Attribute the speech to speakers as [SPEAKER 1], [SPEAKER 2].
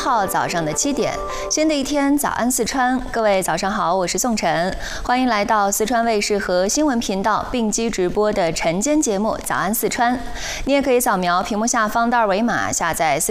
[SPEAKER 1] 号早上的7点，新的一天，早安四川，各位早上好，我是宋晨，欢迎来到四川卫视和新闻频道并机直播的晨间节目《早安四川》。你也可以扫描屏幕下方的2维码下载